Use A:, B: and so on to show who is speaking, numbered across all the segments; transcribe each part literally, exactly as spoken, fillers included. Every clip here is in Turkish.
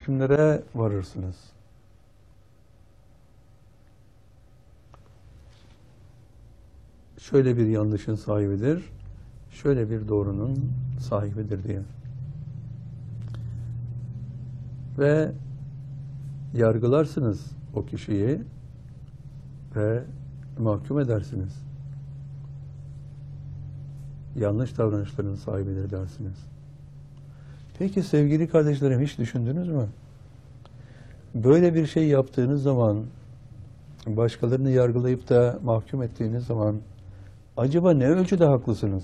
A: hükümlere varırsınız. Şöyle bir yanlışın sahibidir, şöyle bir doğrunun sahibidir diye. Ve yargılarsınız o kişiyi ve mahkum edersiniz. Yanlış davranışların sahibidir dersiniz. Peki sevgili kardeşlerim, hiç düşündünüz mü? Böyle bir şey yaptığınız zaman, başkalarını yargılayıp da mahkum ettiğiniz zaman acaba ne ölçüde haklısınız?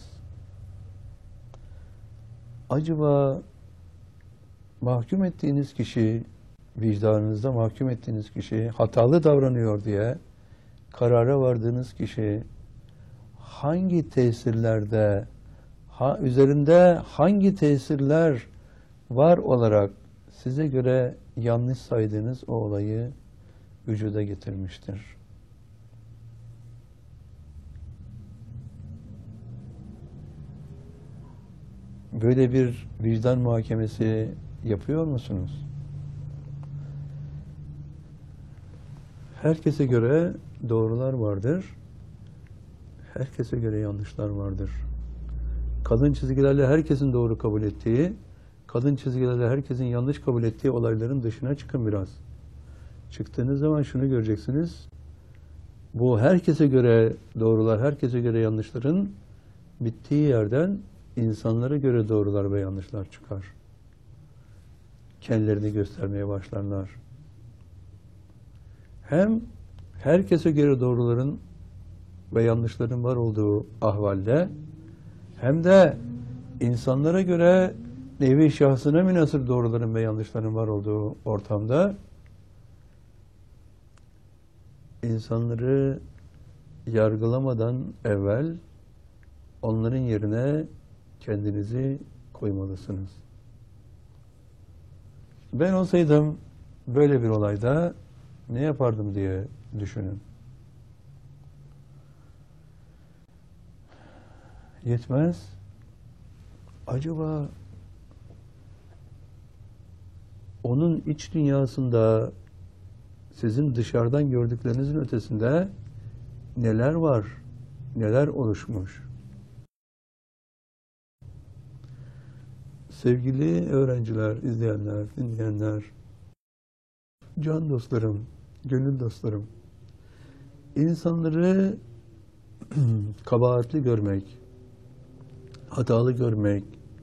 A: Acaba mahkum ettiğiniz kişi, vicdanınızda mahkum ettiğiniz kişi hatalı davranıyor diye karara vardığınız kişi hangi tesirlerde, ha, üzerinde hangi tesirler var olarak size göre yanlış saydığınız o olayı vücuda getirmiştir? Böyle bir vicdan muhakemesi yapıyor musunuz? Herkese göre doğrular vardır. Herkese göre yanlışlar vardır. Kalın çizgilerle herkesin doğru kabul ettiği, kalın çizgilerle herkesin yanlış kabul ettiği olayların dışına çıkın biraz. Çıktığınız zaman şunu göreceksiniz. Bu herkese göre doğrular, herkese göre yanlışların bittiği yerden insanlara göre doğrular ve yanlışlar çıkar. Kendilerini göstermeye başlarlar. Hem herkese göre doğruların ve yanlışların var olduğu ahvalde, hem de insanlara göre nevi şahsına münhasır doğruların ve yanlışların var olduğu ortamda insanları yargılamadan evvel onların yerine kendinizi koymalısınız. Ben olsaydım böyle bir olayda ne yapardım diye düşünün. Yetmez. Acaba onun iç dünyasında sizin dışarıdan gördüklerinizin ötesinde neler var, neler oluşmuş? Sevgili öğrenciler, izleyenler, dinleyenler, can dostlarım, gönül dostlarım, insanları kabahatli görmek, hatalı görmek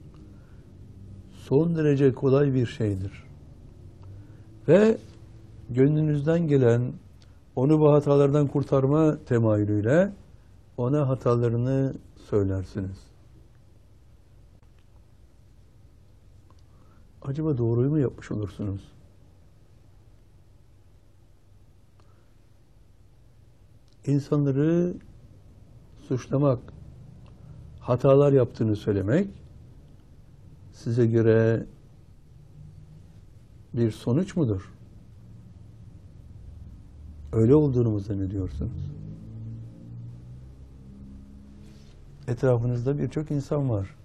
A: son derece kolay bir şeydir. Ve gönlünüzden gelen onu bu hatalardan kurtarma temayülüyle ona hatalarını söylersiniz. Acaba doğruyu mu yapmış olursunuz? İnsanları suçlamak, hatalar yaptığını söylemek size göre bir sonuç mudur? Öyle olduğunu mu zannediyorsunuz? Etrafınızda birçok insan var.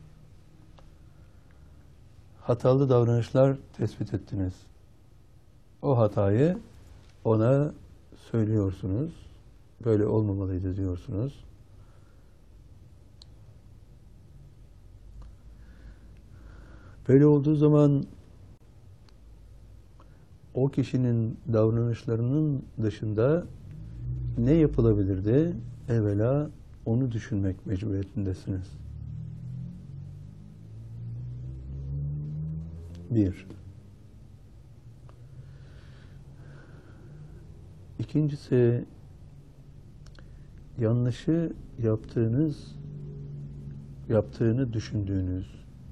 A: Hatalı davranışlar tespit ettiniz. O hatayı ona söylüyorsunuz. Böyle olmamalıydı diyorsunuz. Böyle olduğu zaman o kişinin davranışlarının dışında ne yapılabilirdi? Evvela onu düşünmek mecburiyetindesiniz. Bir. İkincisi, yanlışı yaptığınız, yaptığını düşündüğünüz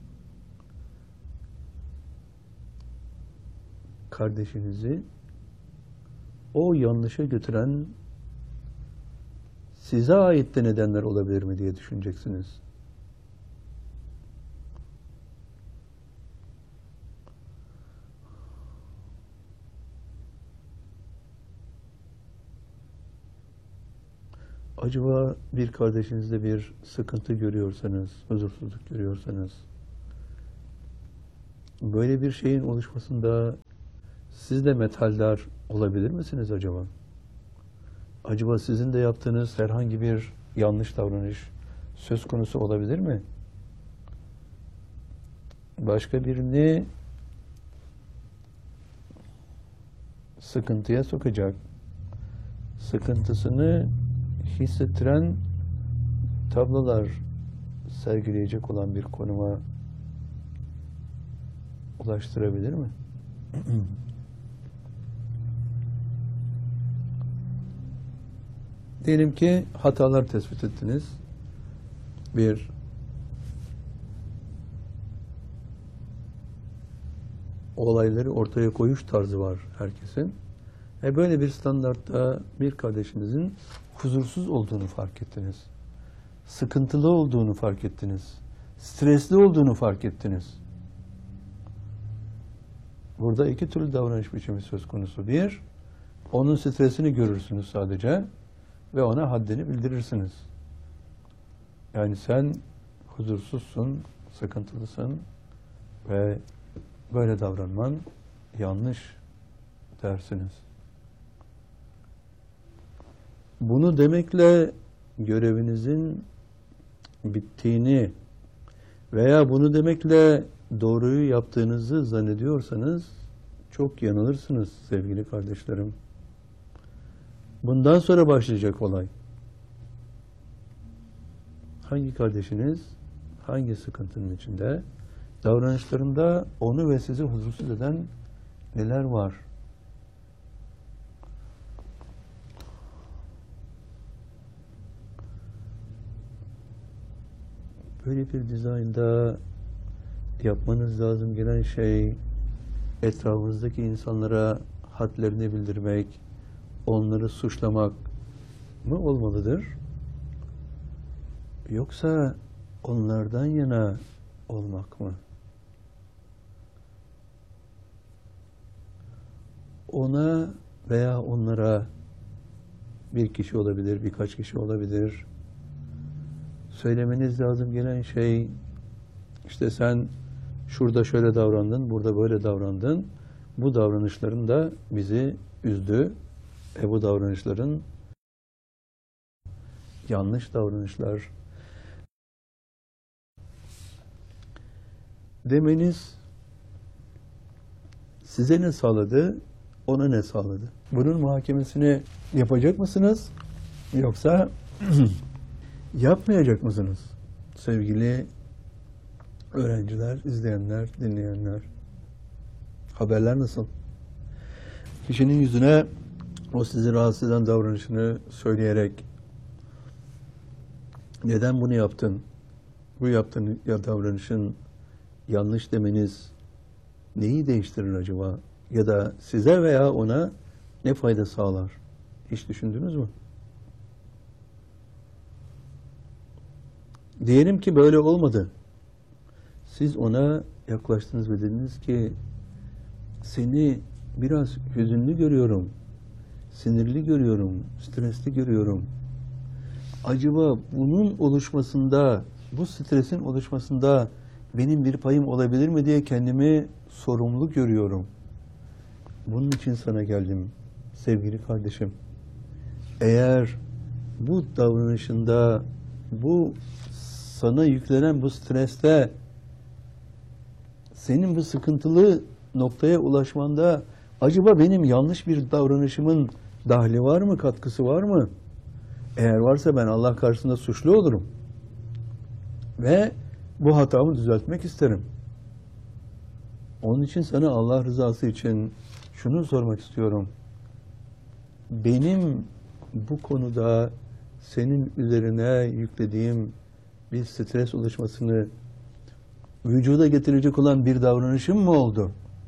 A: kardeşinizi o yanlışa götüren size ait de nedenler olabilir mi diye düşüneceksiniz. Acaba bir kardeşinizde bir sıkıntı görüyorsanız, huzursuzluk görüyorsanız, Böyle bir şeyin oluşmasında siz de methaldar olabilir misiniz acaba? Acaba sizin de yaptığınız herhangi bir yanlış davranış söz konusu olabilir mi? Başka birini sıkıntıya sokacak, sıkıntısını hissettiren tablolar sergileyecek olan bir konuma ulaştırabilir mi? Diyelim ki hatalar tespit ettiniz. Bir olayları ortaya koyuş tarzı var herkesin. E böyle bir standartta bir kardeşinizin huzursuz olduğunu fark ettiniz. Sıkıntılı olduğunu fark ettiniz. Stresli olduğunu fark ettiniz. Burada iki türlü davranış biçimi söz konusu. Bir, onun stresini görürsünüz sadece ve ona haddini bildirirsiniz. Yani sen huzursuzsun, sıkıntılısın ve böyle davranman yanlış dersiniz. Bunu demekle görevinizin bittiğini veya bunu demekle doğruyu yaptığınızı zannediyorsanız çok yanılırsınız sevgili kardeşlerim. Bundan sonra başlayacak olay. Hangi kardeşiniz hangi sıkıntının içinde, davranışlarında onu ve sizi huzursuz eden neler var? Böyle bir dizaynda yapmanız lazım gelen şey, etrafınızdaki insanlara hadlerini bildirmek, onları suçlamak mı olmalıdır? Yoksa onlardan yana olmak mı? Ona veya onlara bir kişi olabilir, birkaç kişi olabilir. Söylemeniz lazım gelen şey, işte sen şurada şöyle davrandın, burada böyle davrandın. Bu davranışların da bizi üzdü. E bu davranışların yanlış davranışlar demeniz size ne sağladı, ona ne sağladı? Bunun muhakemesini yapacak mısınız? Yoksa yapmayacak mısınız? Sevgili öğrenciler, izleyenler, dinleyenler. Haberler nasıl? Kişinin yüzüne o sizi rahatsız eden davranışını söyleyerek neden bunu yaptın? Bu yaptığın ya davranışın yanlış demeniz neyi değiştirir acaba? Ya da size veya ona ne fayda sağlar? Hiç düşündünüz mü? Diyelim ki böyle olmadı. Siz ona yaklaştınız ve dediniz ki seni biraz hüzünlü görüyorum, sinirli görüyorum, stresli görüyorum. Acaba bunun oluşmasında, bu stresin oluşmasında benim bir payım olabilir mi diye kendimi sorumlu görüyorum. Bunun için sana geldim sevgili kardeşim. Eğer bu davranışında, bu sana yüklenen bu streste, senin bu sıkıntılı noktaya ulaşmanda acaba benim yanlış bir davranışımın dahli var mı, katkısı var mı? Eğer varsa ben Allah karşısında suçlu olurum. Ve bu hatamı düzeltmek isterim. Onun için sana Allah rızası için şunu sormak istiyorum. Benim bu konuda senin üzerine yüklediğim bir stres oluşmasını vücuda getirecek olan bir davranışım mı oldu?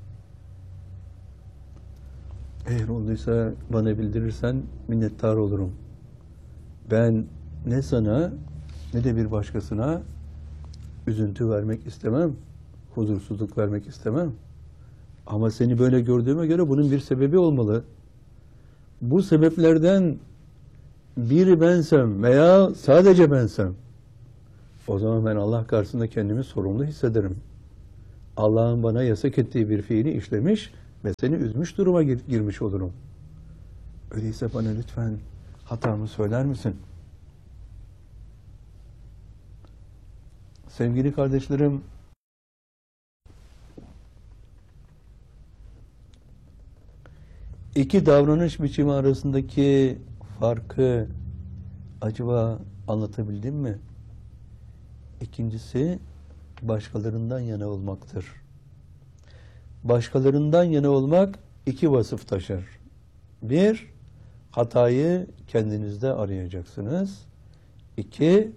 A: Eğer olduysa bana bildirirsen minnettar olurum. Ben ne sana ne de bir başkasına üzüntü vermek istemem, huzursuzluk vermek istemem. Ama seni böyle gördüğüme göre bunun bir sebebi olmalı. Bu sebeplerden biri bensem veya sadece bensem, o zaman ben Allah karşısında kendimi sorumlu hissederim. Allah'ın bana yasak ettiği bir fiili işlemiş ve seni üzmüş duruma gir- girmiş olurum. Öyleyse bana lütfen hatamı söyler misin? Sevgili kardeşlerim, iki davranış biçimi arasındaki farkı acaba anlatabildim mi? İkincisi, başkalarından yana olmaktır. Başkalarından yana olmak iki vasıf taşır. Bir, hatayı kendinizde arayacaksınız. İki,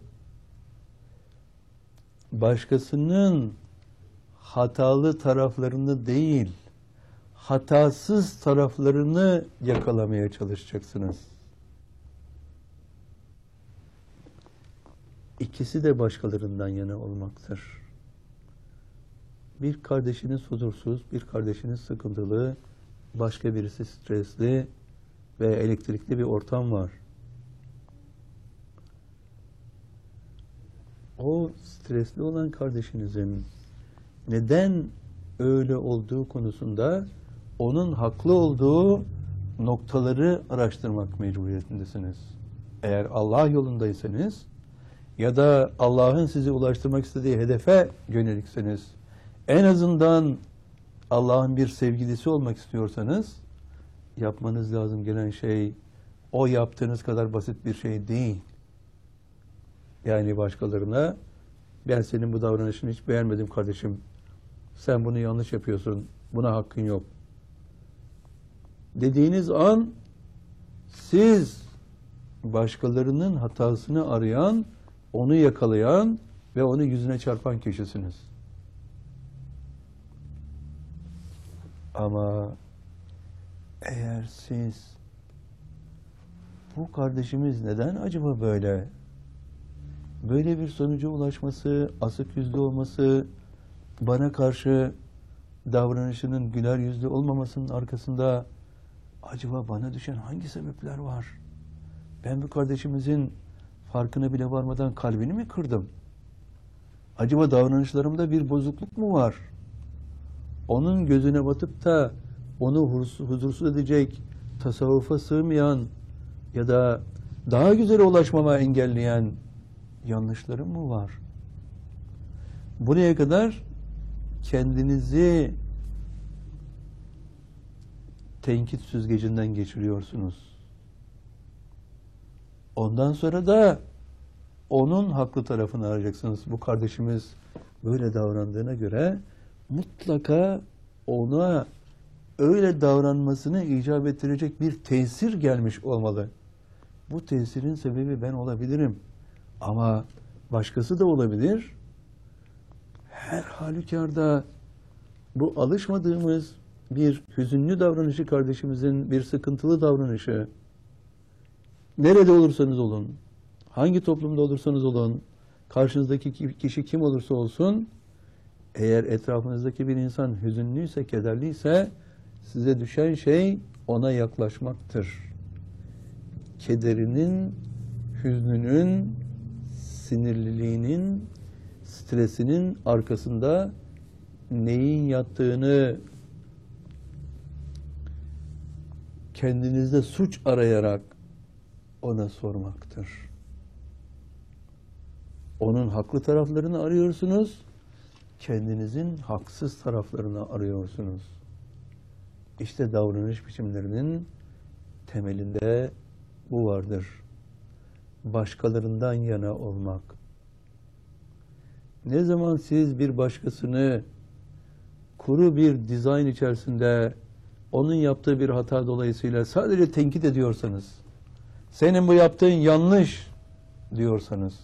A: başkasının hatalı taraflarını değil, hatasız taraflarını yakalamaya çalışacaksınız. İkisi de başkalarından yana olmaktır. Bir kardeşiniz huzursuz, bir kardeşiniz sıkıntılı, başka birisi stresli ve elektrikli bir ortam var. O stresli olan kardeşinizin neden öyle olduğu konusunda onun haklı olduğu noktaları araştırmak mecburiyetindesiniz. Eğer Allah yolundaysanız ya da Allah'ın sizi ulaştırmak istediği hedefe yönelikseniz, en azından Allah'ın bir sevgilisi olmak istiyorsanız, yapmanız lazım gelen şey o yaptığınız kadar basit bir şey değil. Yani başkalarına, ben senin bu davranışını hiç beğenmedim kardeşim, sen bunu yanlış yapıyorsun, buna hakkın yok dediğiniz an, siz başkalarının hatasını arayan, onu yakalayan ve onu yüzüne çarpan kişisiniz. Ama eğer siz, bu kardeşimiz neden acaba böyle, böyle bir sonuca ulaşması, asık yüzlü olması, bana karşı davranışının güler yüzlü olmamasının arkasında acaba bana düşen hangi sebepler var? Ben bu kardeşimizin farkına bile varmadan kalbini mi kırdım? Acaba davranışlarımda bir bozukluk mu var? Onun gözüne batıp da onu huzursuz edecek, tasavvufa sığmayan ya da daha güzele ulaşmama engelleyen yanlışlarım mı var? Buraya kadar kendinizi tenkit süzgecinden geçiriyorsunuz. Ondan sonra da onun haklı tarafını arayacaksınız. Bu kardeşimiz böyle davrandığına göre mutlaka ona öyle davranmasını icap ettirecek bir tesir gelmiş olmalı. Bu tesirin sebebi ben olabilirim. Ama başkası da olabilir. Her halükarda bu alışmadığımız bir hüzünlü davranışı kardeşimizin, bir sıkıntılı davranışı, nerede olursanız olun, hangi toplumda olursanız olun, karşınızdaki kişi kim olursa olsun, eğer etrafınızdaki bir insan hüzünlüyse, kederliyse, size düşen şey ona yaklaşmaktır. Kederinin, hüznünün, sinirliliğinin, stresinin arkasında neyin yattığını kendinizde suç arayarak ona sormaktır. Onun haklı taraflarını arıyorsunuz, kendinizin haksız taraflarını arıyorsunuz. İşte davranış biçimlerinin temelinde bu vardır. Başkalarından yana olmak. Ne zaman siz bir başkasını kuru bir dizayn içerisinde onun yaptığı bir hata dolayısıyla sadece tenkit ediyorsanız, senin bu yaptığın yanlış diyorsanız,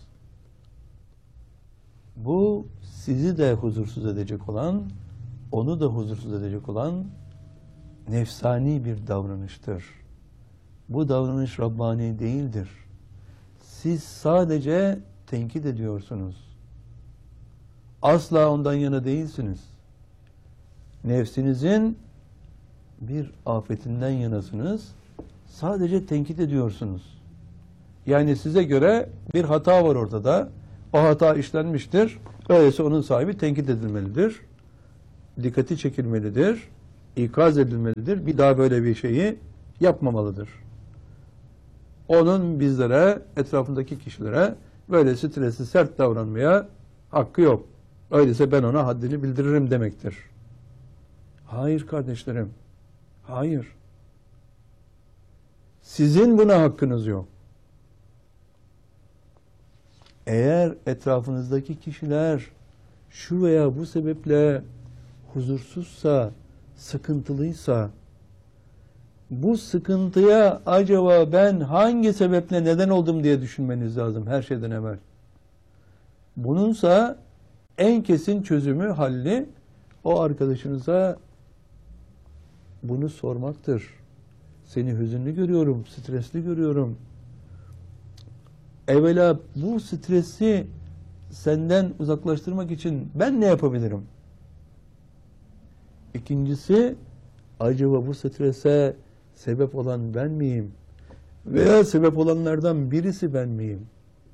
A: bu sizi de huzursuz edecek olan, onu da huzursuz edecek olan nefsani bir davranıştır. Bu davranış Rabbani değildir. Siz sadece tenkit ediyorsunuz. Asla ondan yana değilsiniz. Nefsinizin bir afetinden yanasınız. Sadece tenkit ediyorsunuz. Yani size göre bir hata var ortada. O hata işlenmiştir. Öyleyse onun sahibi tenkit edilmelidir. dikkati çekilmelidir, ikaz edilmelidir. Bir daha böyle bir şeyi yapmamalıdır. Onun bizlere, etrafındaki kişilere böyle stresli, sert davranmaya hakkı yok. Öyleyse ben ona haddini bildiririm demektir. Hayır kardeşlerim, hayır. Sizin buna hakkınız yok. Eğer etrafınızdaki kişiler şu veya bu sebeple huzursuzsa, sıkıntılıysa, bu sıkıntıya acaba ben hangi sebeple neden oldum diye düşünmeniz lazım her şeyden evvel. Bununsa en kesin çözümü, halli o arkadaşınıza bunu sormaktır. Seni hüzünlü görüyorum, stresli görüyorum. Evvela bu stresi senden uzaklaştırmak için ben ne yapabilirim? İkincisi, acaba bu strese sebep olan ben miyim? Veya sebep olanlardan birisi ben miyim?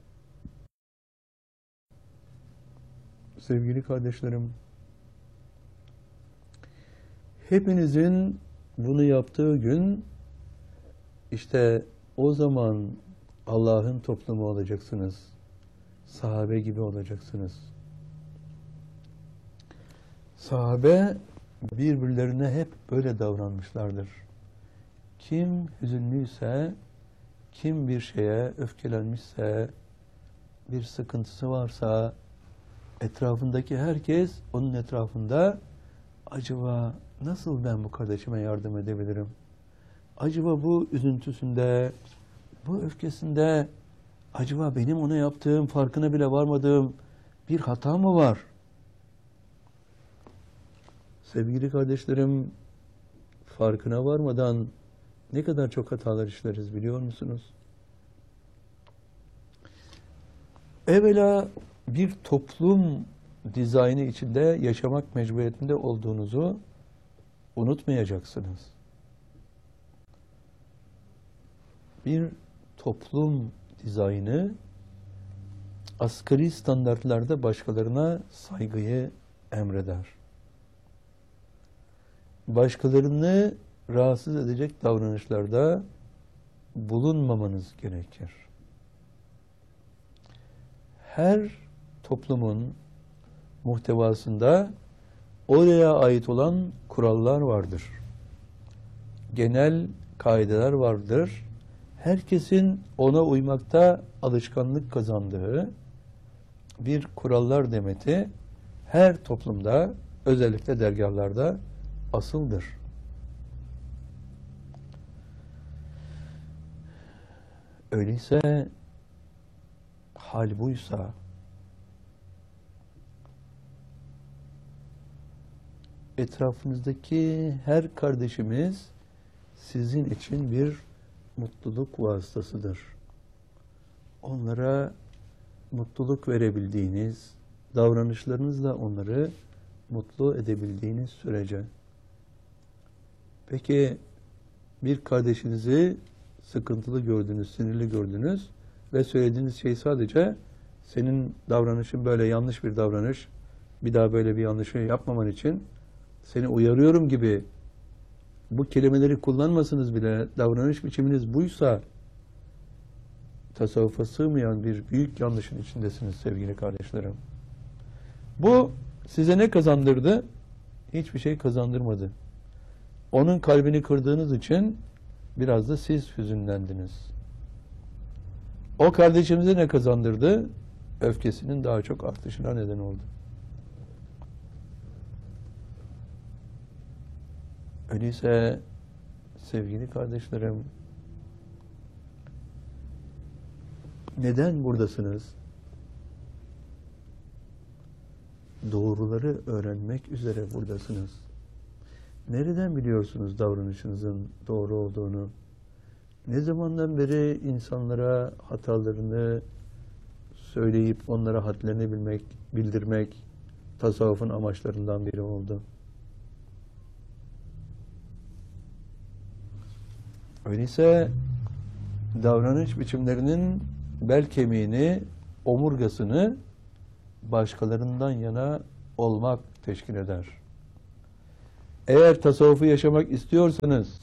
A: Sevgili kardeşlerim, hepinizin bunu yaptığı gün, işte o zaman Allah'ın toplumu olacaksınız. Sahabe gibi olacaksınız. Sahabe birbirlerine hep böyle davranmışlardır. Kim hüzünlüyse, kim bir şeye öfkelenmişse, bir sıkıntısı varsa, etrafındaki herkes onun etrafında, acaba nasıl ben bu kardeşime yardım edebilirim? Acaba bu üzüntüsünde, bu öfkesinde, acaba benim ona yaptığım, farkına bile varmadığım bir hata mı var? Sevgili kardeşlerim, farkına varmadan ne kadar çok hatalar işleriz biliyor musunuz? Evvela bir toplum dizaynı içinde yaşamak mecburiyetinde olduğunuzu unutmayacaksınız. Bir toplum dizaynı asgari standartlarda başkalarına saygıyı emreder. Başkalarını rahatsız edecek davranışlarda bulunmamanız gerekir. Her toplumun muhtevasında oraya ait olan kurallar vardır. Genel kaideler vardır. Herkesin ona uymakta alışkanlık kazandığı bir kurallar demeti her toplumda, özellikle dergahlarda asıldır. Öyleyse hal buysa, etrafınızdaki her kardeşimiz sizin için bir mutluluk vasıtasıdır. Onlara mutluluk verebildiğiniz, davranışlarınızla onları mutlu edebildiğiniz sürece. Peki bir kardeşinizi sıkıntılı gördünüz, sinirli gördünüz ve söylediğiniz şey sadece senin davranışın böyle yanlış bir davranış, bir daha böyle bir yanlışı yapmaman için seni uyarıyorum gibi bu kelimeleri kullanmasınız bile, davranış biçiminiz buysa tasavvufa sığmayan bir büyük yanlışın içindesiniz sevgili kardeşlerim. Bu size ne kazandırdı? Hiçbir şey kazandırmadı. Onun kalbini kırdığınız için biraz da siz hüzünlendiniz. O kardeşimize ne kazandırdı? Öfkesinin daha çok artışına neden oldu. Öyleyse sevgili kardeşlerim, neden buradasınız? Doğruları öğrenmek üzere buradasınız. Nereden biliyorsunuz davranışınızın doğru olduğunu? Ne zamandan beri insanlara hatalarını söyleyip onlara hadlerini bilmek, bildirmek tasavvufun amaçlarından biri oldu? Öyleyse davranış biçimlerinin bel kemiğini, omurgasını başkalarından yana olmak teşkil eder. Eğer tasavvufu yaşamak istiyorsanız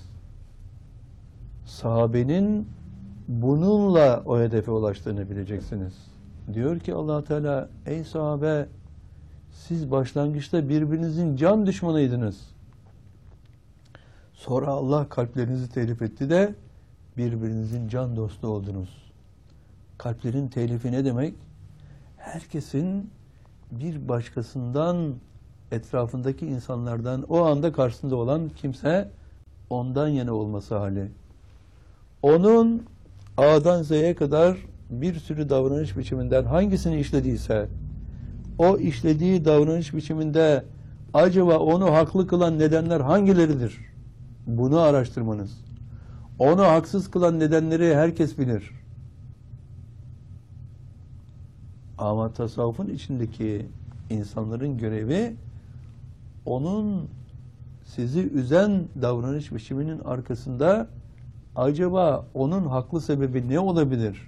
A: sahabenin bununla o hedefe ulaştığını bileceksiniz. Diyor ki Allah Teala, ey sahabe, siz başlangıçta birbirinizin can düşmanıydınız. Sonra Allah kalplerinizi telif etti de birbirinizin can dostu oldunuz. Kalplerin telifi ne demek? Herkesin bir başkasından, etrafındaki insanlardan, o anda karşısında olan kimse ondan yana olması hali. Onun A'dan Z'ye kadar bir sürü davranış biçiminden hangisini işlediyse, o işlediği davranış biçiminde acaba onu haklı kılan nedenler hangileridir? Bunu araştırmanız. Onu haksız kılan nedenleri herkes bilir. Ama tasavvufun içindeki insanların görevi, onun sizi üzen davranış biçiminin arkasında acaba onun haklı sebebi ne olabilir?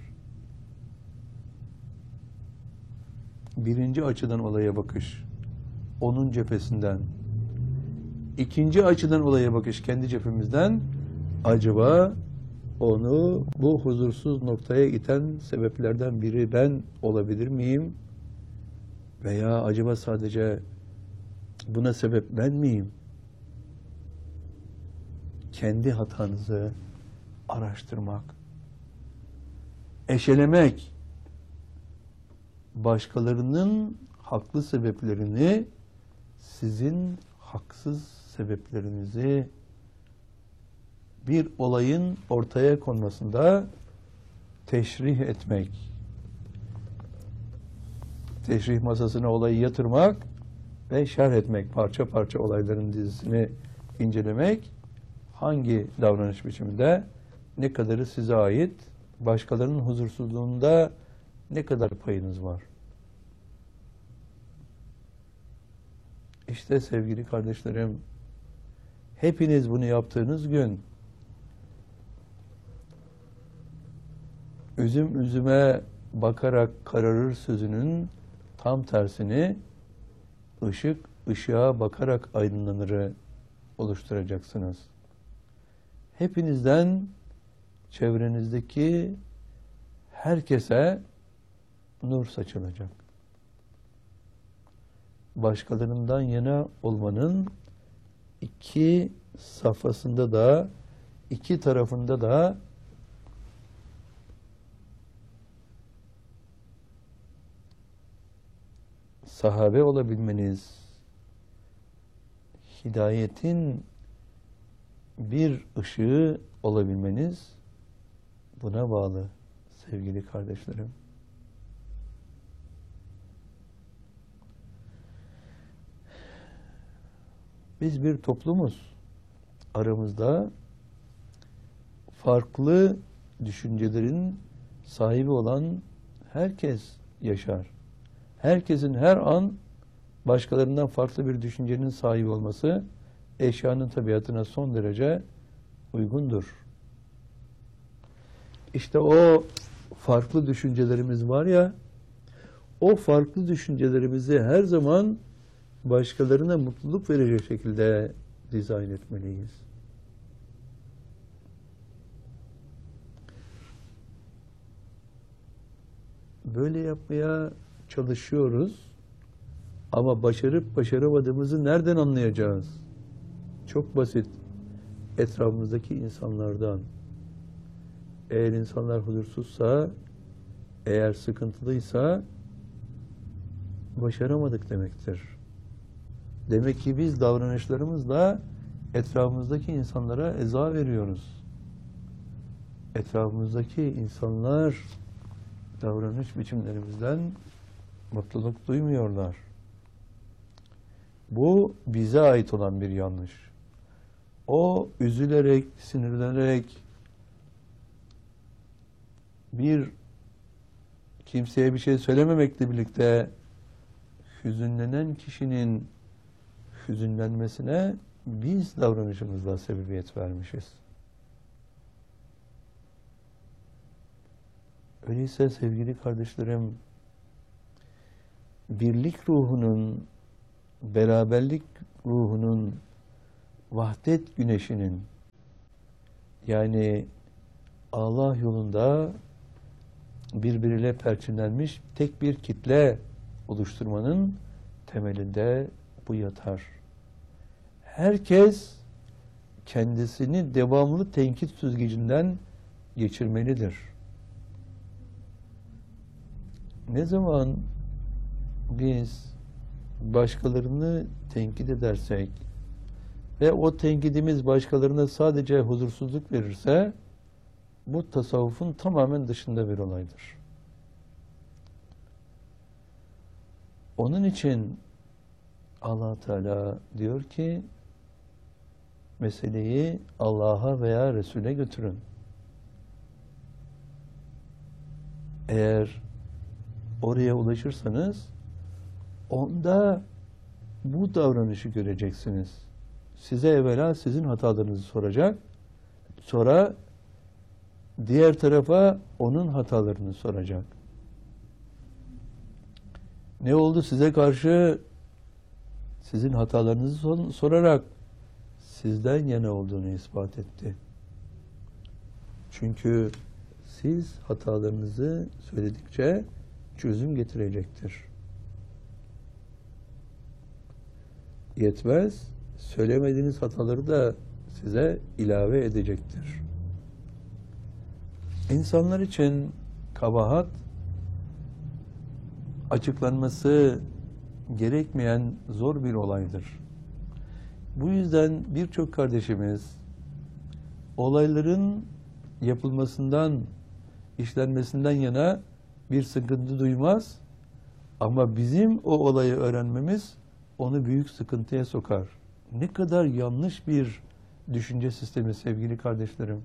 A: Birinci açıdan olaya bakış, onun cephesinden. İkinci açıdan olaya bakış, kendi cephemizden. Acaba onu bu huzursuz noktaya iten sebeplerden biri ben olabilir miyim? Veya acaba sadece buna sebep ben miyim? Kendi hatanızı araştırmak, eşelemek, başkalarının haklı sebeplerini sizin haksız sebeplerinizi bir olayın ortaya konmasında teşrih etmek, teşrih masasına olayı yatırmak ve şerh etmek, parça parça olayların dizisini incelemek, hangi davranış biçiminde ne kadarı size ait, başkalarının huzursuzluğunda ne kadar payınız var? İşte sevgili kardeşlerim, hepiniz bunu yaptığınız gün üzüm üzüme bakarak kararır sözünün tam tersini ışık ışığa bakarak aydınlanırı oluşturacaksınız. Hepinizden çevrenizdeki herkese nur saçılacak. Başkalarından yana olmanın iki safhasında da, iki tarafında da sahabe olabilmeniz, hidayetin bir ışığı olabilmeniz buna bağlı sevgili kardeşlerim. Biz bir toplumuz. Aramızda farklı düşüncelerin sahibi olan herkes yaşar. Herkesin her an başkalarından farklı bir düşüncenin sahibi olması eşyanın tabiatına son derece uygundur. İşte o farklı düşüncelerimiz var ya, o farklı düşüncelerimizi her zaman başkalarına mutluluk verecek şekilde dizayn etmeliyiz. Böyle yapmaya çalışıyoruz ama başarıp başaramadığımızı nereden anlayacağız? Çok basit. Etrafımızdaki insanlardan. Eğer insanlar huzursuzsa, eğer sıkıntılıysa başaramadık demektir. Demek ki biz davranışlarımızla etrafımızdaki insanlara eza veriyoruz. Etrafımızdaki insanlar davranış biçimlerimizden mutluluk duymuyorlar. Bu bize ait olan bir yanlış. O üzülerek, sinirlenerek bir kimseye bir şey söylememekle birlikte hüzünlenen kişinin hüzünlenmesine biz davranışımızla sebebiyet vermişiz. Öyleyse sevgili kardeşlerim, birlik ruhunun, beraberlik ruhunun vahdet güneşinin, yani Allah yolunda birbiriyle perçinlenmiş tek bir kitle oluşturmanın temelinde bu yatar. Herkes kendisini devamlı tenkit süzgecinden geçirmelidir. Ne zaman biz başkalarını tenkit edersek ve o tenkidimiz başkalarına sadece huzursuzluk verirse, bu tasavvufun tamamen dışında bir olaydır. Onun için Allah Teala diyor ki, meseleyi Allah'a veya Resul'e götürün. Eğer oraya ulaşırsanız, onda bu davranışı göreceksiniz. Size evvela sizin hatalarınızı soracak, sonra diğer tarafa onun hatalarını soracak. Ne oldu size karşı? Sizin hatalarınızı sorarak sizden yana olduğunu ispat etti. Çünkü siz hatalarınızı söyledikçe çözüm getirecektir. Yetmez, söylemediğiniz hataları da size ilave edecektir. İnsanlar için kabahat, açıklanması gerekmeyen zor bir olaydır. Bu yüzden birçok kardeşimiz olayların yapılmasından, işlenmesinden yana bir sıkıntı duymaz, ama bizim o olayı öğrenmemiz onu büyük sıkıntıya sokar. Ne kadar yanlış bir düşünce sistemi sevgili kardeşlerim.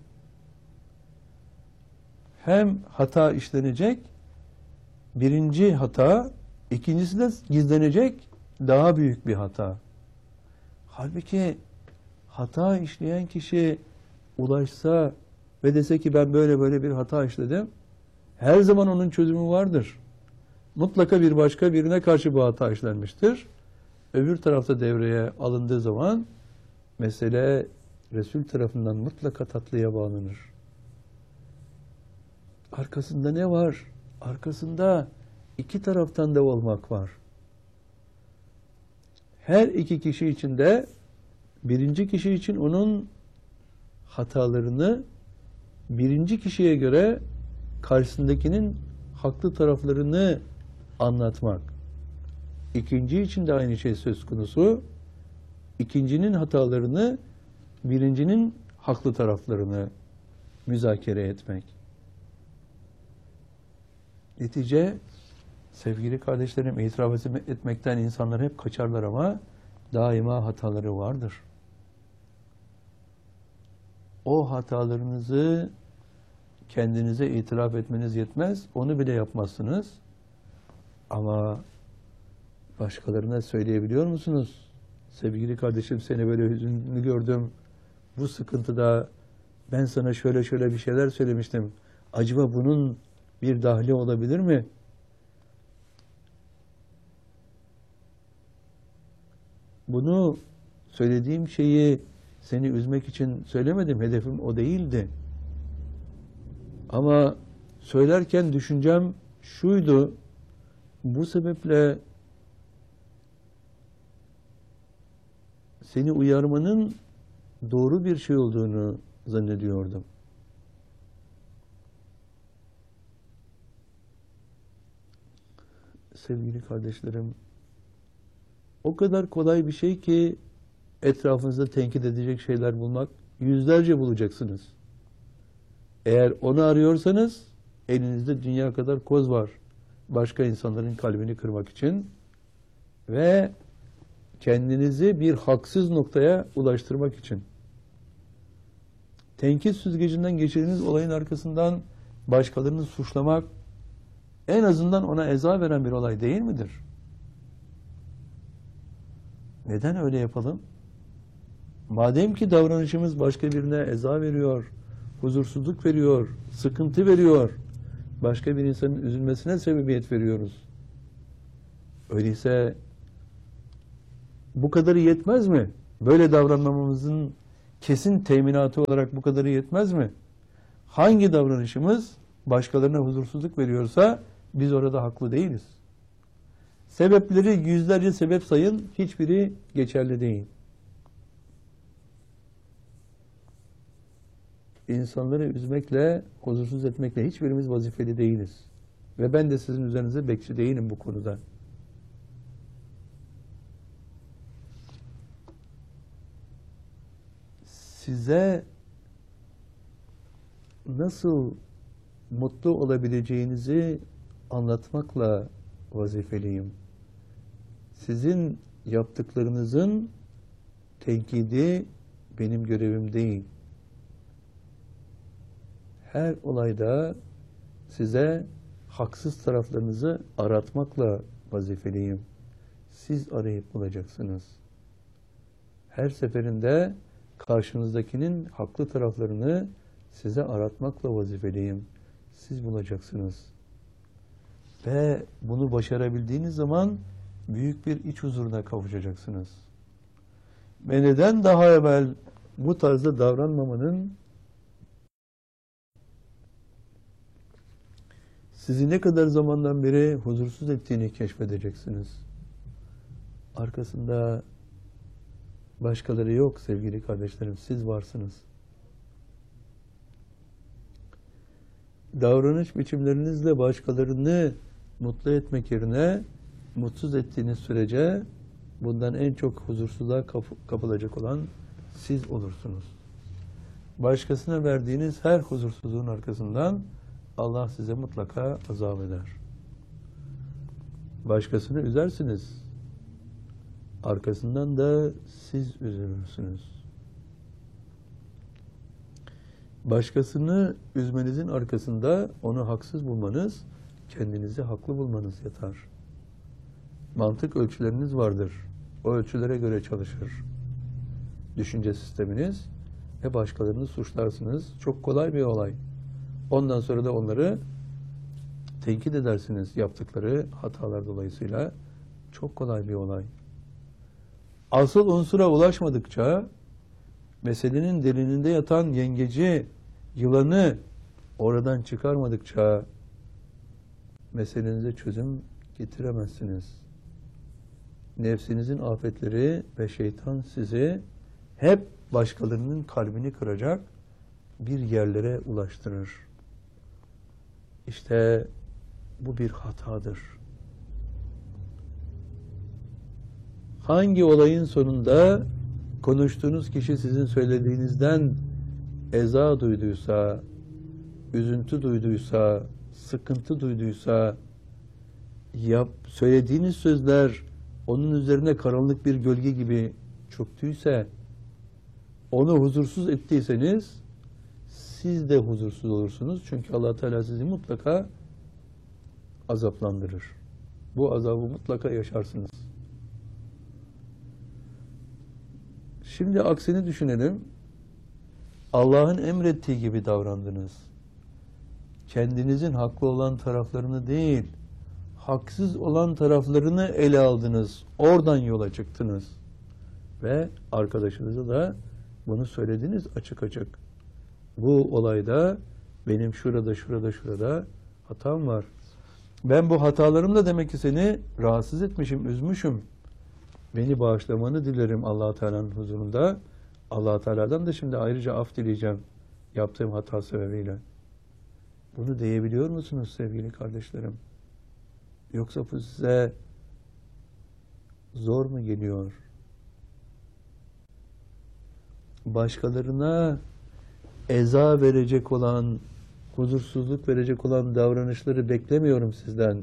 A: Hem hata işlenecek, birinci hata, ikincisi de gizlenecek daha büyük bir hata. Halbuki hata işleyen kişi ulaşsa ve dese ki ben böyle böyle bir hata işledim, her zaman onun çözümü vardır. Mutlaka bir başka birine karşı bu hata işlenmiştir. Öbür tarafta devreye alındığı zaman mesele Resul tarafından mutlaka tatlıya bağlanır. Arkasında ne var? Arkasında iki taraftan da olmak var. Her iki kişi için de birinci kişi için onun hatalarını birinci kişiye göre karşısındakinin haklı taraflarını anlatmak. İkinci için de aynı şey söz konusu. İkincinin hatalarını, birincinin haklı taraflarını müzakere etmek. Netice, sevgili kardeşlerim, itiraf etmekten insanlar hep kaçarlar ama daima hataları vardır. O hatalarınızı kendinize itiraf etmeniz yetmez, onu bile yapmazsınız. Ama başkalarına söyleyebiliyor musunuz? Sevgili kardeşim, seni böyle hüzünlü gördüm. Bu sıkıntıda ben sana şöyle şöyle bir şeyler söylemiştim. Acaba bunun bir dahli olabilir mi? Bunu, söylediğim şeyi seni üzmek için söylemedim. Hedefim o değildi. Ama söylerken düşüncem şuydu. Bu sebeple seni uyarmanın doğru bir şey olduğunu zannediyordum. Sevgili kardeşlerim, o kadar kolay bir şey ki etrafınızda tenkit edecek şeyler bulmak, yüzlerce bulacaksınız. Eğer onu arıyorsanız elinizde dünya kadar koz var. Başka insanların kalbini kırmak için ve kendinizi bir haksız noktaya ulaştırmak için. Tenkit süzgecinden geçirdiğiniz olayın arkasından başkalarını suçlamak en azından ona eza veren bir olay değil midir? Neden öyle yapalım? Madem ki davranışımız başka birine eza veriyor, huzursuzluk veriyor, sıkıntı veriyor, başka bir insanın üzülmesine sebebiyet veriyoruz. Öyleyse bu kadarı yetmez mi? Böyle davranmamızın kesin teminatı olarak bu kadarı yetmez mi? Hangi davranışımız başkalarına huzursuzluk veriyorsa biz orada haklı değiliz. Sebepleri yüzlerce sebep sayın, hiçbiri geçerli değil. İnsanları üzmekle, huzursuz etmekle hiçbirimiz vazifeli değiliz. Ve ben de sizin üzerinize bekçi değilim bu konuda. Size nasıl mutlu olabileceğinizi anlatmakla vazifeliyim. Sizin yaptıklarınızın tenkidi benim görevim değil. Her olayda size haksız taraflarınızı aratmakla vazifeliyim. Siz arayıp bulacaksınız. Her seferinde karşınızdakinin haklı taraflarını size aratmakla vazifeliyim. Siz bulacaksınız. Ve bunu başarabildiğiniz zaman büyük bir iç huzuruna kavuşacaksınız. Ve neden daha evvel bu tarzda davranmamanın sizi ne kadar zamandan beri huzursuz ettiğini keşfedeceksiniz. Arkasında başkaları yok sevgili kardeşlerim, siz varsınız. Davranış biçimlerinizle başkalarını mutlu etmek yerine mutsuz ettiğiniz sürece bundan en çok huzursuzluğa kapılacak olan siz olursunuz. Başkasına verdiğiniz her huzursuzluğun arkasından Allah size mutlaka azap eder. Başkasını üzersiniz. Arkasından da siz üzülürsünüz. Başkasını üzmenizin arkasında onu haksız bulmanız, kendinizi haklı bulmanız yatar. Mantık ölçüleriniz vardır. O ölçülere göre çalışır düşünce sisteminiz ve başkalarını suçlarsınız. Çok kolay bir olay. Ondan sonra da onları tenkit edersiniz yaptıkları hatalar dolayısıyla. Çok kolay bir olay. Asıl unsura ulaşmadıkça, meselenin derininde yatan yengeci, yılanı oradan çıkarmadıkça meselenize çözüm getiremezsiniz. Nefsinizin afetleri ve şeytan sizi hep başkalarının kalbini kıracak bir yerlere ulaştırır. İşte bu bir hatadır. Hangi olayın sonunda konuştuğunuz kişi sizin söylediğinizden eza duyduysa, üzüntü duyduysa, sıkıntı duyduysa, yap, söylediğiniz sözler onun üzerine karanlık bir gölge gibi çöktüyse, onu huzursuz ettiyseniz, siz de huzursuz olursunuz. Çünkü Allah Teala sizi mutlaka azaplandırır. Bu azabı mutlaka yaşarsınız. Şimdi aksini düşünelim. Allah'ın emrettiği gibi davrandınız. Kendinizin haklı olan taraflarını değil, haksız olan taraflarını ele aldınız. Oradan yola çıktınız. Ve arkadaşınıza da bunu söylediniz açık açık. Bu olayda benim şurada, şurada, şurada hatam var. Ben bu hatalarımla demek ki seni rahatsız etmişim, üzmüşüm. Beni bağışlamanı dilerim Allah-u Teala'nın huzurunda. Allah-u Teala'dan da şimdi ayrıca af dileyeceğim yaptığım hata sebebiyle. Bunu diyebiliyor musunuz sevgili kardeşlerim? Yoksa bu size zor mu geliyor? Başkalarına eza verecek olan, huzursuzluk verecek olan davranışları beklemiyorum sizden.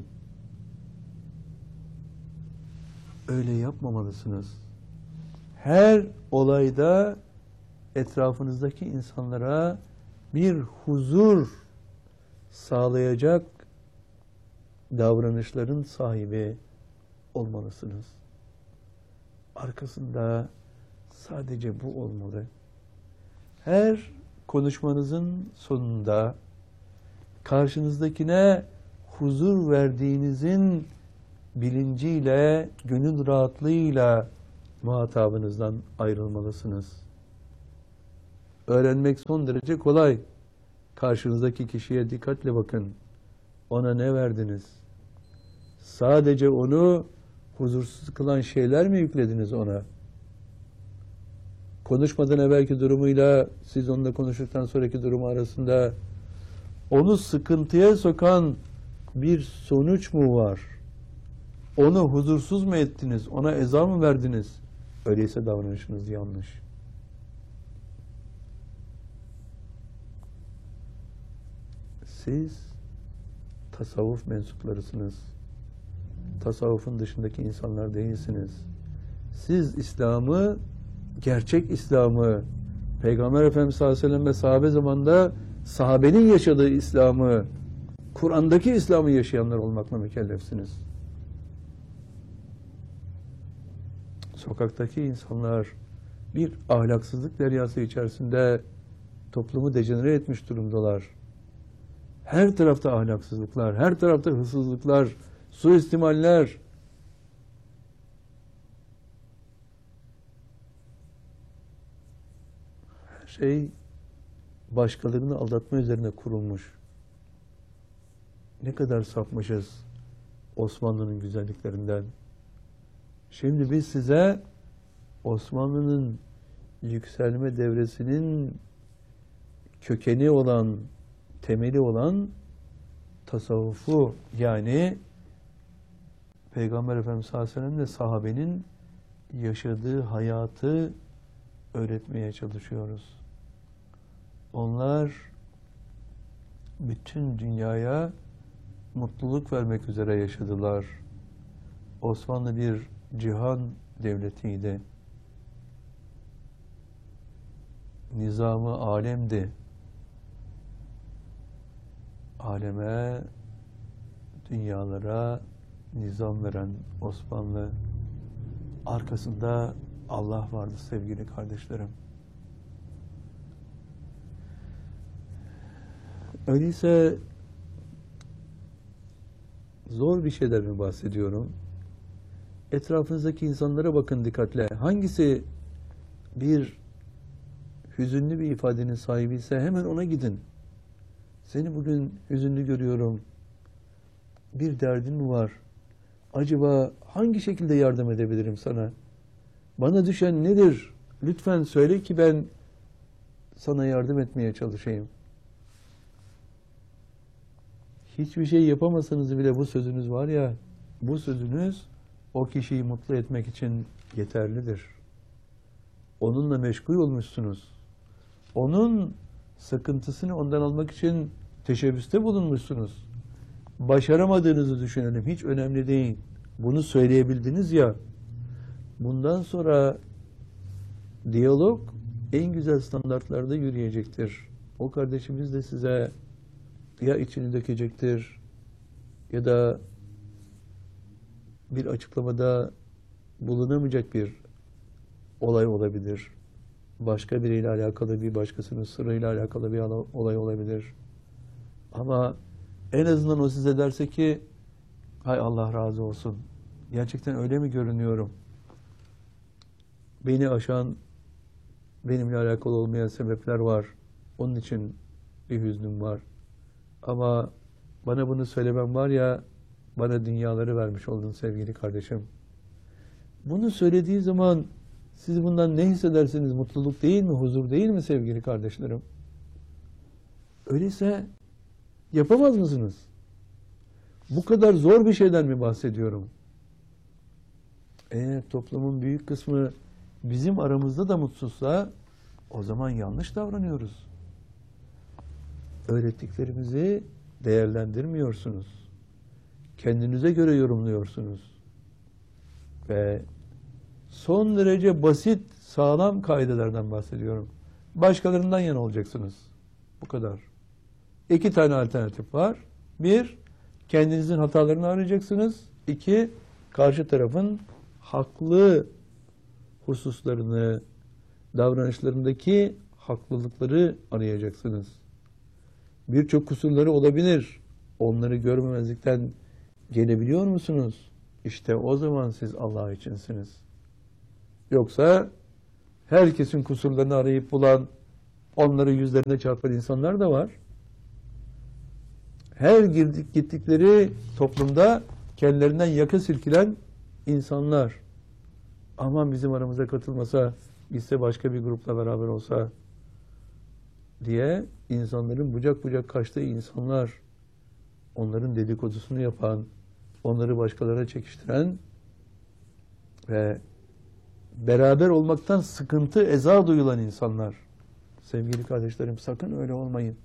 A: Öyle yapmamalısınız. Her olayda etrafınızdaki insanlara bir huzur sağlayacak davranışların sahibi olmalısınız. Arkasında sadece bu olmalı. Her konuşmanızın sonunda karşınızdakine huzur verdiğinizin bilinciyle, gönül rahatlığıyla muhatabınızdan ayrılmalısınız. Öğrenmek son derece kolay. Karşınızdaki kişiye dikkatle bakın. Ona ne verdiniz? Sadece onu huzursuz kılan şeyler mi yüklediniz ona? Konuşmadan evvelki durumuyla siz onunla konuştuktan sonraki durumu arasında onu sıkıntıya sokan bir sonuç mu var? Onu huzursuz mu ettiniz? Ona eza mı verdiniz? Öyleyse davranışınız yanlış. Siz tasavvuf mensuplarısınız. Tasavvufun dışındaki insanlar değilsiniz. Siz İslam'ı, gerçek İslam'ı, Peygamber Efendimiz sallallahu aleyhi ve sellem ve sahabe zamanında sahabenin yaşadığı İslam'ı, Kur'an'daki İslam'ı yaşayanlar olmakla mükellefsiniz. Sokaktaki insanlar bir ahlaksızlık deryası içerisinde toplumu dejenere etmiş durumdalar. Her tarafta ahlaksızlıklar, her tarafta hırsızlıklar, suistimaller. Her şey başkalarını aldatma üzerine kurulmuş. Ne kadar sapmışız Osmanlı'nın güzelliklerinden. Şimdi biz size Osmanlı'nın yükselme devresinin kökeni olan, temeli olan tasavvufu, yani Peygamber Efendimiz sallallahu aleyhi ve sellem ve sahabenin yaşadığı hayatı öğretmeye çalışıyoruz. Onlar bütün dünyaya mutluluk vermek üzere yaşadılar. Osmanlı bir cihan devletiydi. Nizamı alemdi. Aleme, dünyalara nizam veren Osmanlı, arkasında Allah vardı sevgili kardeşlerim. Öyleyse zor bir şeyler mi bahsediyorum? Etrafınızdaki insanlara bakın dikkatle. Hangisi bir hüzünlü bir ifadenin sahibi ise hemen ona gidin. Seni bugün hüzünlü görüyorum. Bir derdin mi var? Acaba hangi şekilde yardım edebilirim sana? Bana düşen nedir? Lütfen söyle ki ben sana yardım etmeye çalışayım. Hiçbir şey yapamasanız bile bu sözünüz var ya, bu sözünüz o kişiyi mutlu etmek için yeterlidir. Onunla meşgul olmuşsunuz. Onun sıkıntısını ondan almak için teşebbüste bulunmuşsunuz. Başaramadığınızı düşünelim. Hiç önemli değil. Bunu söyleyebildiniz ya. Bundan sonra diyalog en güzel standartlarda yürüyecektir. O kardeşimiz de size ya içini dökecektir ya da bir açıklamada bulunamayacak bir olay olabilir. Başka biriyle alakalı, bir başkasının sırrıyla alakalı bir olay olabilir. Ama en azından o size derse ki hay Allah razı olsun. Gerçekten öyle mi görünüyorum? Beni aşan, benimle alakalı olmayan sebepler var. Onun için bir hüznüm var. Ama bana bunu söylemem var ya, bana dünyaları vermiş oldun sevgili kardeşim. Bunu söylediği zaman siz bundan ne hissedersiniz? Mutluluk değil mi? Huzur değil mi sevgili kardeşlerim? Öyleyse yapamaz mısınız? Bu kadar zor bir şeyden mi bahsediyorum? Eğer toplumun büyük kısmı bizim aramızda da mutsuzsa o zaman yanlış davranıyoruz. Öğrettiklerimizi değerlendirmiyorsunuz. Kendinize göre yorumluyorsunuz. Ve son derece basit, sağlam kaidelerden bahsediyorum. Başkalarından yana olacaksınız. Bu kadar. İki tane alternatif var. Bir, kendinizin hatalarını arayacaksınız. İki, karşı tarafın haklı hususlarını, davranışlarındaki haklılıkları arayacaksınız. Birçok kusurları olabilir. Onları görmemezlikten gelebiliyor musunuz? İşte o zaman siz Allah içinsiniz. Yoksa herkesin kusurlarını arayıp bulan, onları yüzlerine çarpan insanlar da var. Her girdik gittikleri toplumda kendilerinden yaka silkilen insanlar. Aman bizim aramıza katılmasa, gitse başka bir grupla beraber olsa diye insanların bucak bucak kaçtığı insanlar, onların dedikodusunu yapan, onları başkalarına çekiştiren ve beraber olmaktan sıkıntı, eza duyulan insanlar. Sevgili kardeşlerim, sakın öyle olmayın.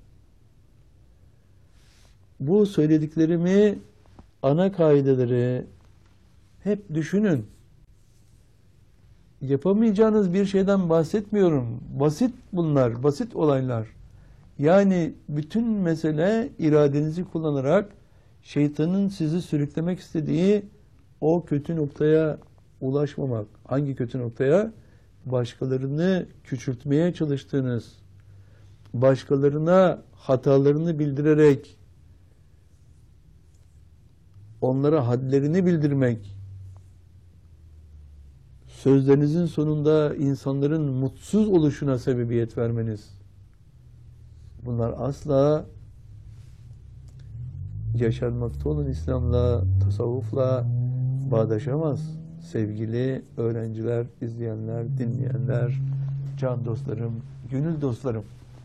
A: Bu söylediklerimi, ana kaideleri hep düşünün. Yapamayacağınız bir şeyden bahsetmiyorum. Basit bunlar, basit olaylar. Yani bütün mesele iradenizi kullanarak şeytanın sizi sürüklemek istediği o kötü noktaya ulaşmamak. Hangi kötü noktaya? Başkalarını küçültmeye çalıştığınız, başkalarına hatalarını bildirerek onlara hadlerini bildirmek, sözlerinizin sonunda insanların mutsuz oluşuna sebebiyet vermeniz. Bunlar asla yaşanmakta olan İslam'la, tasavvufla bağdaşamaz. Sevgili öğrenciler, izleyenler, dinleyenler, can dostlarım, gönül dostlarım.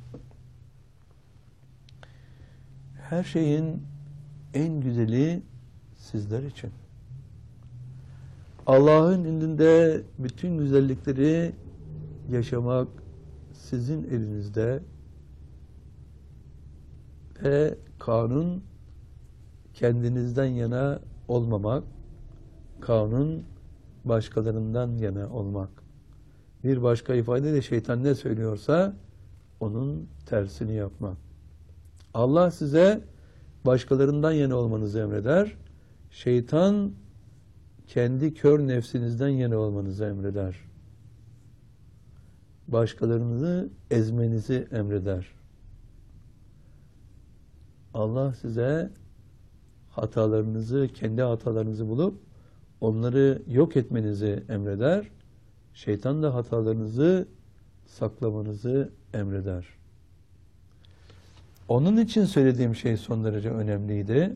A: Her şeyin en güzeli sizler için. Allah'ın indinde bütün güzellikleri yaşamak sizin elinizde ve kanun kendinizden yana olmamak, kanun başkalarından yana olmak. Bir başka ifadeyle şeytan ne söylüyorsa onun tersini yapmak. Allah size başkalarından yana olmanızı emreder. Şeytan kendi kör nefsinizden yana olmanızı emreder. Başkalarını ezmenizi emreder. Allah size hatalarınızı, kendi hatalarınızı bulup onları yok etmenizi emreder. Şeytan da hatalarınızı saklamanızı emreder. Onun için söylediğim şey son derece önemliydi.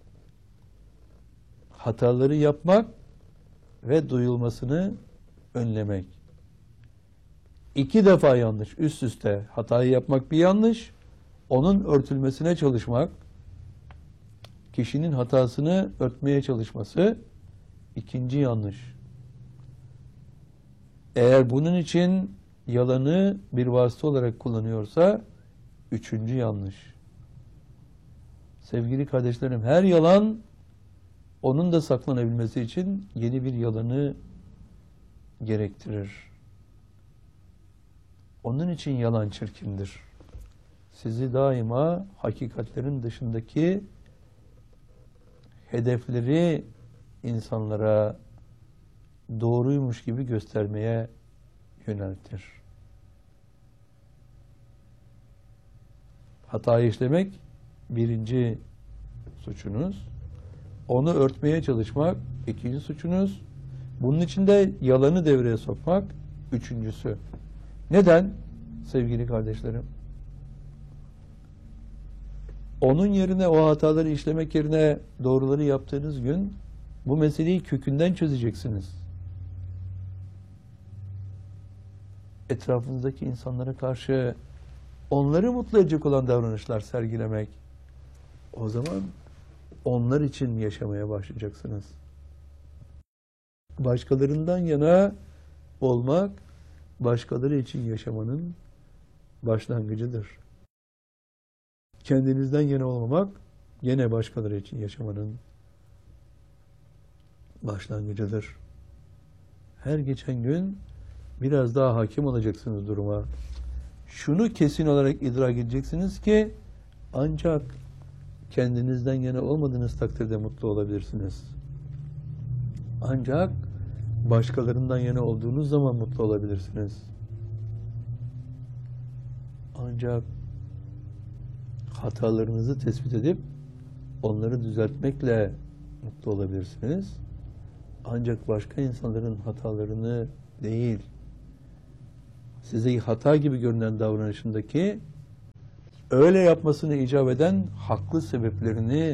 A: Hataları yapmak ve duyulmasını önlemek. İki defa yanlış, üst üste hatayı yapmak bir yanlış, onun örtülmesine çalışmak, kişinin hatasını örtmeye çalışması ikinci yanlış. Eğer bunun için yalanı bir vasıta olarak kullanıyorsa üçüncü yanlış. Sevgili kardeşlerim, her yalan onun da saklanabilmesi için yeni bir yalanı gerektirir. Onun için yalan çirkindir. Sizi daima hakikatlerin dışındaki hedefleri insanlara doğruymuş gibi göstermeye yöneltir. Hatayı işlemek birinci suçunuz. Onu örtmeye çalışmak ikinci suçunuz. Bunun için de yalanı devreye sokmak üçüncüsü. Neden sevgili kardeşlerim? Onun yerine, o hataları işlemek yerine doğruları yaptığınız gün bu meseleyi kökünden çözeceksiniz. Etrafınızdaki insanlara karşı onları mutlu edecek olan davranışlar sergilemek. O zaman onlar için yaşamaya başlayacaksınız. Başkalarından yana olmak, başkaları için yaşamanın başlangıcıdır. Kendinizden yana olmamak, yine başkaları için yaşamanın başlangıcıdır. Her geçen gün biraz daha hakim olacaksınız duruma. Şunu kesin olarak idrak edeceksiniz ki ancak kendinizden yana olmadığınız takdirde mutlu olabilirsiniz. Ancak başkalarından yana olduğunuz zaman mutlu olabilirsiniz. Ancak hatalarınızı tespit edip onları düzeltmekle mutlu olabilirsiniz. Ancak başka insanların hatalarını değil. Size hata gibi görünen davranışındaki öyle yapmasını icap eden haklı sebeplerini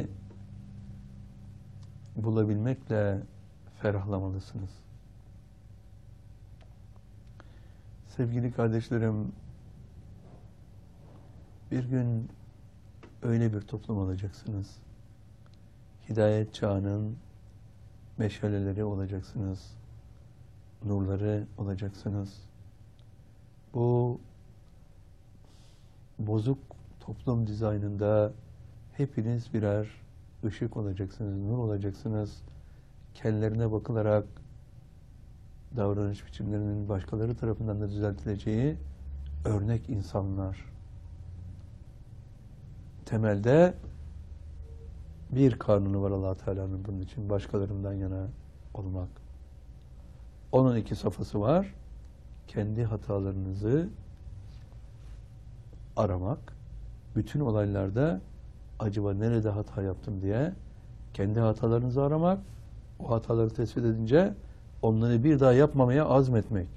A: bulabilmekle ferahlamalısınız. Sevgili kardeşlerim, bir gün öyle bir toplum olacaksınız. Hidayet çağının meşaleleri olacaksınız. Nurları olacaksınız. Bu bozuk toplum dizaynında hepiniz birer ışık olacaksınız, nur olacaksınız. Kendilerine bakılarak davranış biçimlerinin başkaları tarafından da düzeltileceği örnek insanlar. Temelde bir kanunu var Allah Teala'nın bunun için, başkalarından yana olmak. Onun iki safhası var. Kendi hatalarınızı aramak, bütün olaylarda acaba nerede hata yaptım diye kendi hatalarınızı aramak, o hataları tespit edince onları bir daha yapmamaya azmetmek.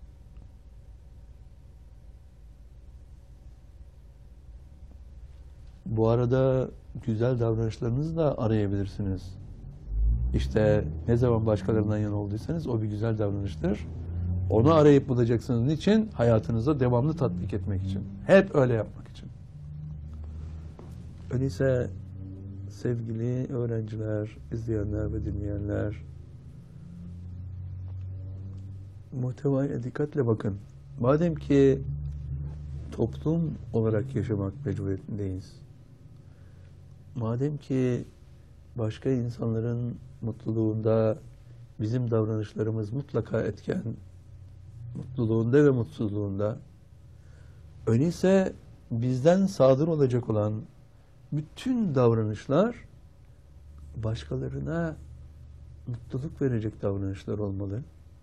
A: Bu arada güzel davranışlarınızı da arayabilirsiniz. İşte ne zaman başkalarından yana olduysanız o bir güzel davranıştır. Onu arayıp bulacaksınız. Niçin? Hayatınızda devamlı tatbik etmek için. Hep öyle yapmak için. Öyleyse sevgili öğrenciler, izleyenler ve dinleyenler, muhtevaya dikkatle bakın. Madem ki toplum olarak yaşamak mecburiyetindeyiz, madem ki başka insanların mutluluğunda bizim davranışlarımız mutlaka etken, mutluluğunda ve mutsuzluğunda, öyleyse bizden sadır olacak olan bütün davranışlar başkalarına mutluluk verecek davranışlar olmalı.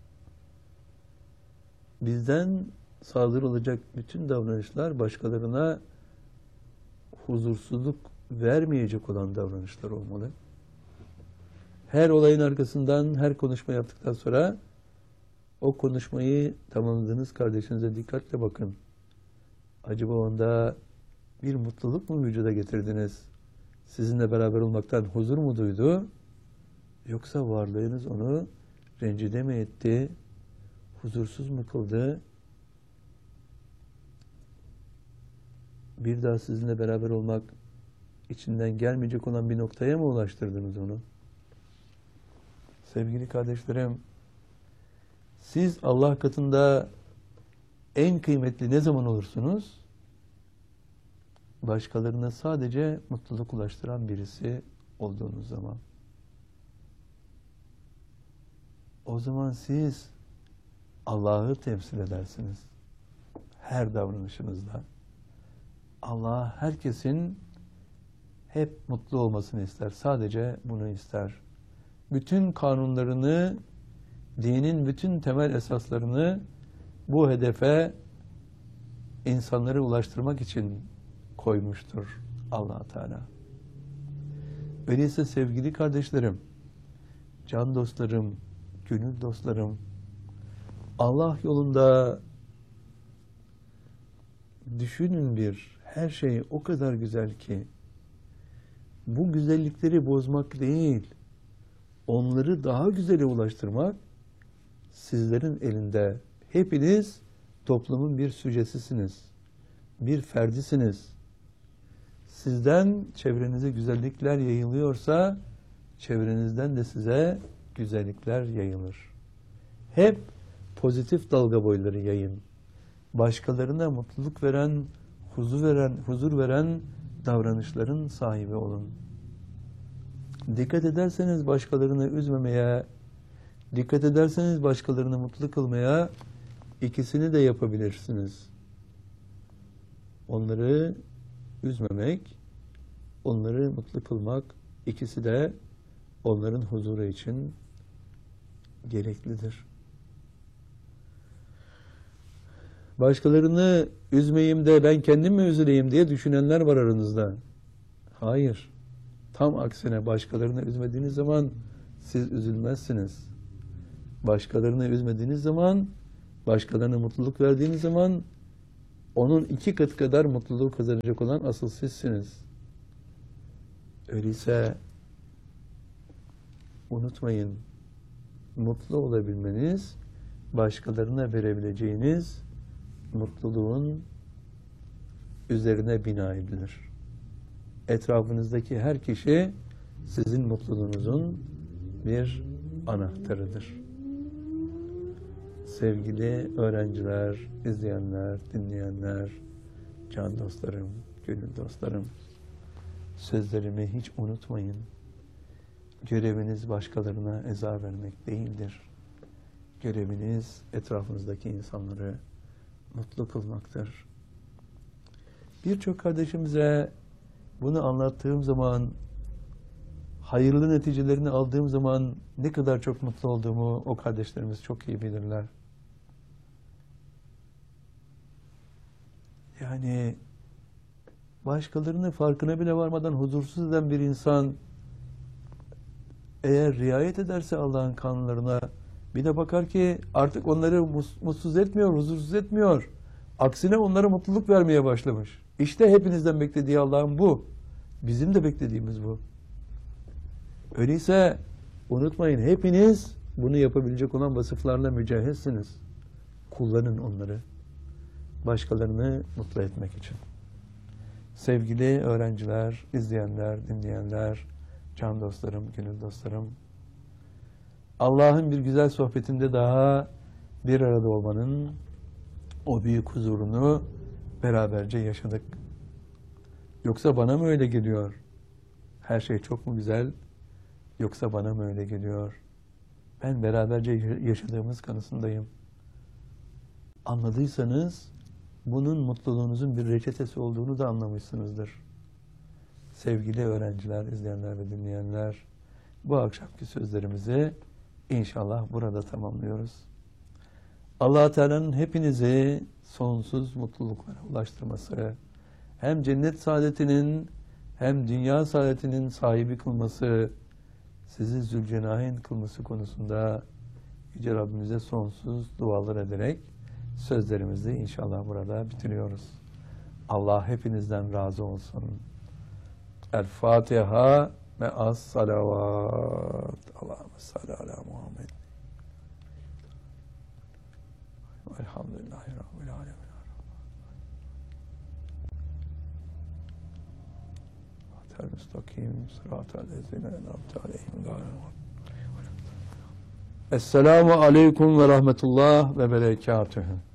A: Bizden sadır olacak bütün davranışlar başkalarına huzursuzluk vermeyecek olan davranışlar olmalı. Her olayın arkasından, her konuşma yaptıktan sonra o konuşmayı tamamladığınız kardeşinize dikkatle bakın. Acaba onda bir mutluluk mu vücuda getirdiniz? Sizinle beraber olmaktan huzur mu duydu? Yoksa varlığınız onu rencide mi etti? Huzursuz mu kıldı? Bir daha sizinle beraber olmak içinden gelmeyecek olan bir noktaya mı ulaştırdınız onu? Sevgili kardeşlerim, siz Allah katında en kıymetli ne zaman olursunuz? Başkalarına sadece mutluluk ulaştıran birisi olduğunuz zaman. O zaman siz Allah'ı temsil edersiniz. Her davranışınızda. Allah herkesin hep mutlu olmasını ister. Sadece bunu ister. Bütün kanunlarını, dinin bütün temel esaslarını bu hedefe insanları ulaştırmak için koymuştur Allah Teala. Öyleyse sevgili kardeşlerim, can dostlarım, gönül dostlarım, Allah yolunda düşünün bir, her şey o kadar güzel ki, bu güzellikleri bozmak değil, onları daha güzele ulaştırmak sizlerin elinde. Hepiniz toplumun bir sücesisiniz, bir ferdisiniz. Sizden çevrenize güzellikler yayılıyorsa, çevrenizden de size güzellikler yayılır. Hep pozitif dalga boyları yayın. Başkalarına mutluluk veren, huzur veren, huzur veren davranışların sahibi olun. Dikkat ederseniz başkalarını üzmemeye, dikkat ederseniz başkalarını mutlu kılmaya, ikisini de yapabilirsiniz. Onları üzmemek, onları mutlu kılmak, ikisi de onların huzuru için gereklidir. Başkalarını üzmeyeyim de ben kendim mi üzüleyim diye düşünenler var aranızda. Hayır. Tam aksine başkalarını üzmediğiniz zaman siz üzülmezsiniz. Başkalarını üzmediğiniz zaman Başkalarına mutluluk verdiğiniz zaman onun iki katı kadar mutluluğu kazanacak olan asıl sizsiniz. Öyleyse unutmayın, mutlu olabilmeniz başkalarına verebileceğiniz mutluluğun üzerine bina edilir. Etrafınızdaki her kişi sizin mutluluğunuzun bir anahtarıdır. Sevgili öğrenciler, izleyenler, dinleyenler, can dostlarım, gönül dostlarım, sözlerimi hiç unutmayın. Göreviniz başkalarına eza vermek değildir. Göreviniz etrafınızdaki insanları mutlu kılmaktır. Birçok kardeşimize bunu anlattığım zaman, hayırlı neticelerini aldığım zaman ne kadar çok mutlu olduğumu o kardeşlerimiz çok iyi bilirler. Yani başkalarının farkına bile varmadan huzursuz eden bir insan eğer riayet ederse Allah'ın kanunlarına, bir de bakar ki artık onları mutsuz etmiyor, huzursuz etmiyor. Aksine onlara mutluluk vermeye başlamış. İşte hepinizden beklediği Allah'ın bu. Bizim de beklediğimiz bu. Öyleyse unutmayın, hepiniz bunu yapabilecek olan vasıflarla mücehhizsiniz. Kullanın onları. Başkalarını mutlu etmek için. Sevgili öğrenciler, izleyenler, dinleyenler, can dostlarım, gönül dostlarım, Allah'ın bir güzel sohbetinde daha bir arada olmanın o büyük huzurunu beraberce yaşadık. Yoksa bana mı öyle geliyor? Her şey çok mu güzel? Yoksa bana mı öyle geliyor? Ben beraberce yaşadığımız kanısındayım. Anladıysanız bunun mutluluğunuzun bir reçetesi olduğunu da anlamışsınızdır. Sevgili öğrenciler, izleyenler ve dinleyenler, bu akşamki sözlerimizi İnşallah burada tamamlıyoruz. Allah Teala'nın hepinizi sonsuz mutluluklara ulaştırması, hem cennet saadetinin hem dünya saadetinin sahibi kılması, sizi Zülcenahin kılması konusunda Yüce Rabbimize sonsuz dualar ederek sözlerimizi inşallah burada bitiriyoruz. Allah hepinizden razı olsun. El Fatiha ve as salavat. Allahümme salli ala Muhammed. Elhamdülillahi Rabbil alemin. Sıratel müstakim, sıratel lezine en'amte aleyhim. Esselamu aleyküm ve rahmetullah ve berekatühü.